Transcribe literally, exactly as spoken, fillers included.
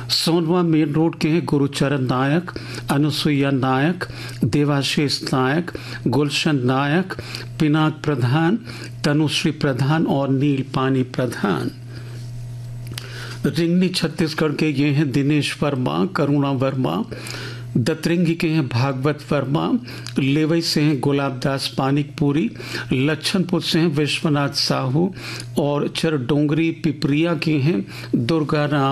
Sonwa main road के हैं गुरुचरण नायक, अनुसुईया नायक, देवाशीष नायक, गुलशन नायक, पिनाक प्रधान, तनुश्री प्रधान और नील पानी प्रधान। रिंगनी छत्तीसगढ़ के ये हैं दिनेश वर्मा, करुणा वर्मा। दतरिंगी के हैं भागवत वर्मा। लेवई से हैं गुलाबदास पानिकपुरी। लच्छनपुर से हैं विश्वनाथ साहू और चरडोंगरी पिपरिया के हैं दुर्गा राम